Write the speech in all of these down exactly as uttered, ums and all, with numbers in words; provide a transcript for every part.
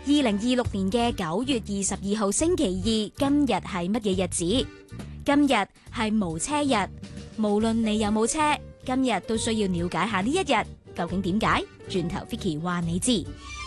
二零二六年嘅九月二十二號星期二，今日係乜嘢日子？今日係無車日，無論你有冇車，今日都需要了解下呢一日究竟點解。轉頭 Vicky 話你知。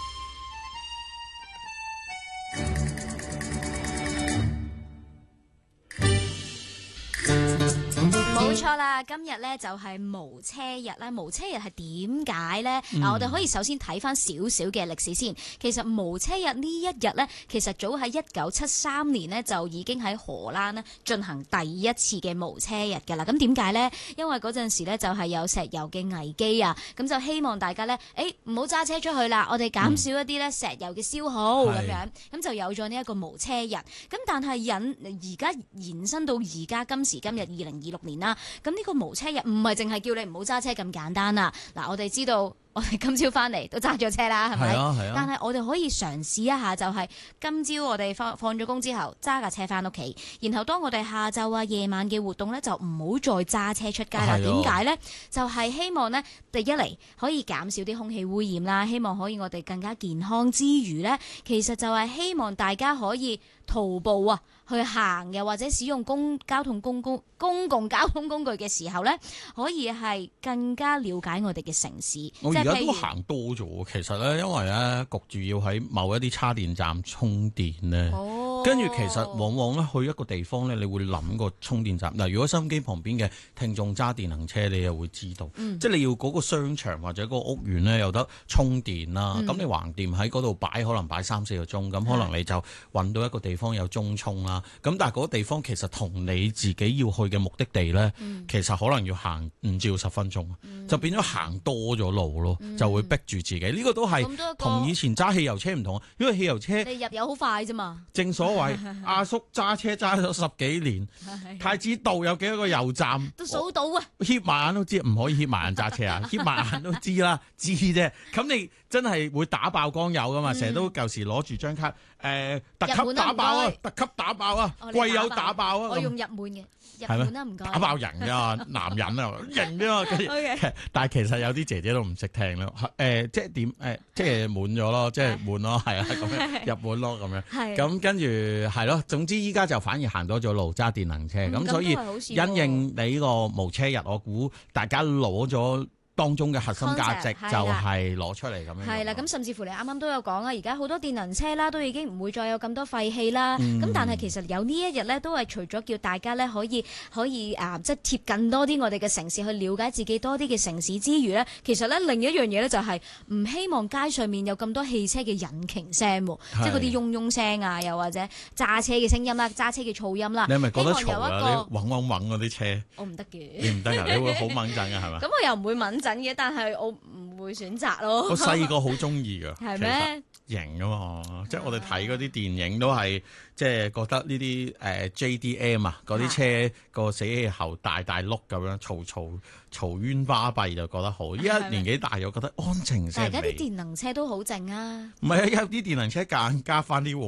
冇錯啦，今日咧就係無車日啦。無車日係點解呢？嗱、嗯，我哋可以首先睇翻少少嘅歷史先。其實無車日呢一日呢，其實早喺一九七三年呢，就已經喺荷蘭呢進行第一次嘅無車日㗎啦。咁點解呢？因為嗰陣時呢，就係有石油嘅危機啊，咁就希望大家呢，誒唔好揸車出去啦，我哋減少一啲咧石油嘅消耗咁、嗯、樣，咁就有咗呢一個無車日。咁但係引而家延伸到而家今時今日二零二六年啦。咁呢個無車日唔係淨係叫你唔好揸車咁簡單啦。嗱，我哋知道我哋今朝翻嚟都揸咗車啦，係咪？係啊係啊。但係我哋可以嘗試一下，就係今朝我哋放放咗工之後揸架車翻屋企，然後當我哋下晝啊夜晚嘅活動咧，就唔好再揸車出街啦。點解咧？就係、是、希望咧，第一嚟可以減少啲空氣污染啦，希望可以我哋更加健康之餘咧，其實就係希望大家可以徒步啊去行，又或者使用公交通公共公共交通工具嘅時候咧，可以係更加了解我哋嘅城市。 我而家都行多咗，其實咧，因為咧焗住要喺某一啲叉電站充電咧，跟住、哦、其實往往咧去一個地方咧，你會諗個充電站。嗱，如果收音機旁邊嘅聽眾揸電能車，你又會知道，嗯、即係你要嗰個商場或者嗰個屋苑咧有得充電啦。咁、嗯、你橫掂喺嗰度擺，可能擺三四個鐘，咁可能你就揾到一個地方有中充啦。咁但係嗰個地方其實同你自己要去嘅目的地咧，嗯、其實可能要行五至十分鐘，嗯、就變咗行多咗路咯，嗯、就會逼住自己。呢、呢個都係同以前揸汽油車唔同啊，因為汽油車你入油好快啫嘛。 正所謂阿叔揸車揸咗十幾年，太子道有幾多個油站都數到啊， 瞇埋眼都知，唔可以瞇埋眼揸車啊，瞇埋眼都知啦，知啫。咁你真係會打爆缸油噶嘛？成日、嗯、都舊時攞住張卡，誒、呃、特級打爆啊，特級打爆啊，貴友打爆啊， 我用入門嘅。日本啦，唔該。打爆人㗎，男人啊，型㗎。Okay. 但係其實有啲姐姐都唔識聽咯。誒、呃，即係點？誒、呃，即係滿咗咯，即係滿咯，係啊，咁樣入滿咯，咁樣。係。咁跟住係咯，總之依家就反而行多咗路，揸電能車。咁、嗯、所以因應你呢個無車日，我估大家攞咗當中嘅核心價值就係攞出嚟咁樣。係啦，咁甚至乎你啱啱都有講啊，而家好多電能車啦，都已經唔會再有咁多廢氣啦。咁、嗯、但係其實有呢一日咧，都係除咗叫大家咧可以可以啊，即係貼近多啲我哋嘅城市，去了解自己多啲嘅城市之餘咧，其實咧另一樣嘢咧就係唔希望街上面有咁多汽車嘅引擎聲，即係嗰啲嗡嗡聲啊，又或者揸車嘅聲音啦、揸車嘅噪音啦。 你係咪覺得嘈啊？你嗡嗡嗡嗰啲車， 我唔得嘅。 你唔得啊？你會好猛震嘅係咪？ 咁我又唔會猛震嘅，但係我唔會選擇咯。 我細個好中意㗎， 係咩？ 型啊嘛，即係我哋睇嗰啲電影都係即係覺得呢啲誒 J D M 啊嗰啲車個死氣喉大大碌咁樣嘈嘈嘈冤巴閉就覺得好。依家年紀大咗覺得安靜些。而家啲電能車都好靜啊。 唔係啊，有啲電能車夾硬加翻啲